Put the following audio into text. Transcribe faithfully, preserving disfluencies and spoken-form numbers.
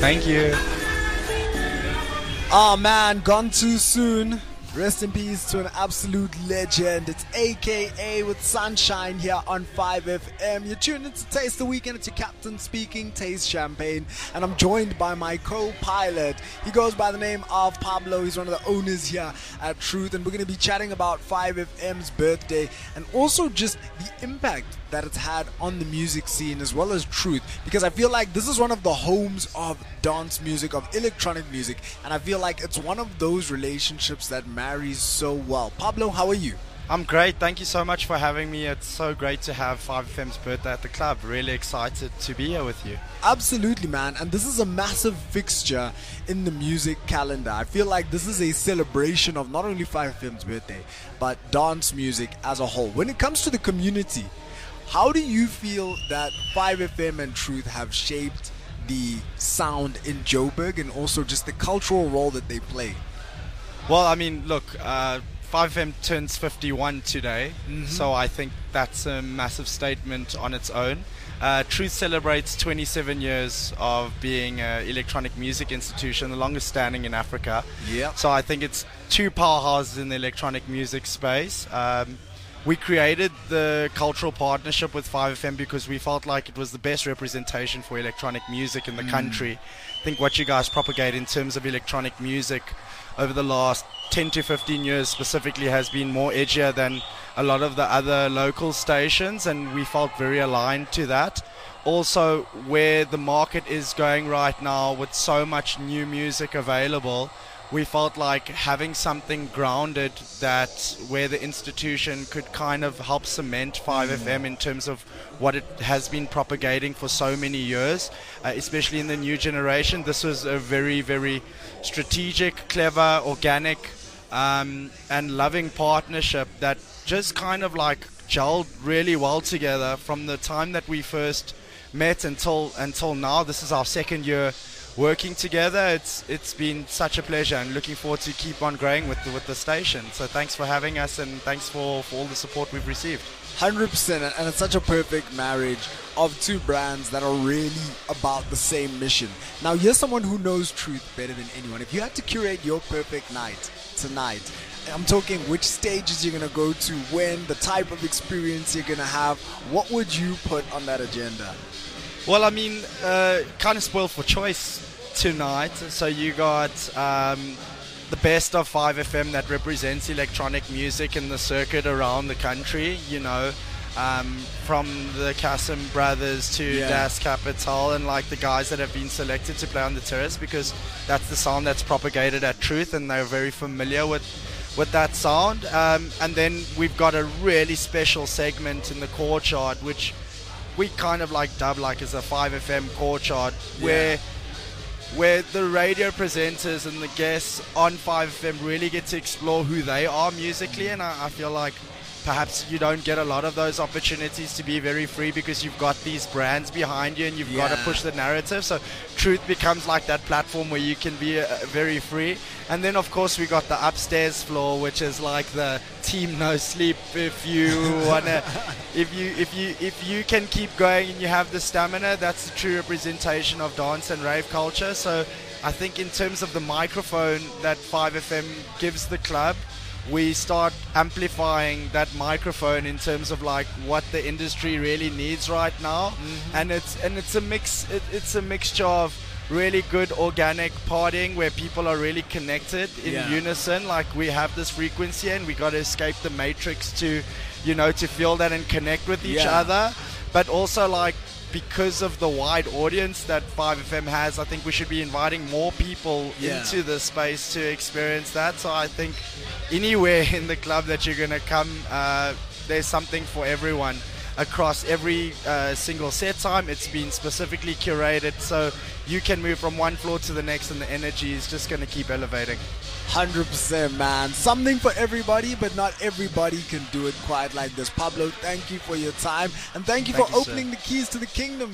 Thank you. Oh man, gone too soon. Rest in peace to an absolute legend. It's A K A with Sunshine here on five F M. You're tuned into Taste the Weekend. It's your captain speaking, Taste Champagne. And I'm joined by my co-pilot. He goes by the name of Pablo. He's one of the owners here at Truth. And we're going to be chatting about five F M's birthday and also just the impact that it's had on the music scene as well as Truth, because I feel like this is one of the homes of dance music, of electronic music, and I feel like it's one of those relationships that marries so well. Pablo, how are you? I'm great. Thank you so much for having me. It's so great to have five F M's birthday at the club. Really excited to be here with you. Absolutely, man. And this is a massive fixture in the music calendar. I feel like this is a celebration of not only five F M's birthday, but dance music as a whole. When it comes to the community, how do you feel that five F M and Truth have shaped the sound in Joburg and also just the cultural role that they play? Well, I mean, look, uh, five F M turns fifty-one today, mm-hmm. so I think that's a massive statement on its own. Uh, Truth celebrates twenty-seven years of being an electronic music institution, the longest standing in Africa. Yeah. So I think it's two powerhouses in the electronic music space. Um, We created the cultural partnership with five F M because we felt like it was the best representation for electronic music in the mm. country. I think what you guys propagate in terms of electronic music over the last ten to fifteen years specifically has been more edgier than a lot of the other local stations, and we felt very aligned to that. Also, where the market is going right now with so much new music available, we felt like having something grounded that where the institution could kind of help cement five F M in terms of what it has been propagating for so many years, uh, especially in the new generation. This was a very, very strategic, clever, organic, um, and loving partnership that just kind of like gelled really well together from the time that we first met until until now. This is our second year working together. It's it's been such a pleasure, and looking forward to keep on growing with the, with the station. So thanks for having us, and thanks for, for all the support we've received. one hundred percent, and it's such a perfect marriage of two brands that are really about the same mission. Now, you're someone who knows Truth better than anyone. If you had to curate your perfect night tonight, I'm talking which stages you're going to go to, when, the type of experience you're going to have, what would you put on that agenda? Well, I mean, uh, kind of spoiled for choice tonight. So you got um, the best of five F M that represents electronic music in the circuit around the country, you know, um, from the Kasim brothers to yeah. Das Capital, and like the guys that have been selected to play on the terrace, because that's the sound that's propagated at Truth, and they're very familiar with with that sound. Um, and then we've got a really special segment in the courtyard, which we kind of like dub like as a five F M courtyard, where yeah. where the radio presenters and the guests on five F M really get to explore who they are musically, and I, I feel like perhaps you don't get a lot of those opportunities to be very free because you've got these brands behind you and you've yeah. got to push the narrative. So Truth becomes like that platform where you can be uh, very free. And then of course we got the upstairs floor, which is like the team no sleep. If you wanna, if you if you if you can keep going and you have the stamina, that's the true representation of dance and rave culture. So I think in terms of the microphone that five F M gives the club, we start amplifying that microphone in terms of like what the industry really needs right now. Mm-hmm. and it's and it's a mix it, it's a mixture of really good organic partying where people are really connected in yeah. unison, like we have this frequency and we got to escape the matrix to, you know, to feel that and connect with each yeah. other, but also like because of the wide audience that five F M has, I think we should be inviting more people yeah. into the space to experience that. So I think anywhere in the club that you're going to come, uh, there's something for everyone. Across every uh, single set time, it's been specifically curated so you can move from one floor to the next, and the energy is just going to keep elevating. one hundred percent, man. Something for everybody, but not everybody can do it quite like this. Pablo, thank you for your time, and thank you thank for you, opening sir. the keys to the kingdom.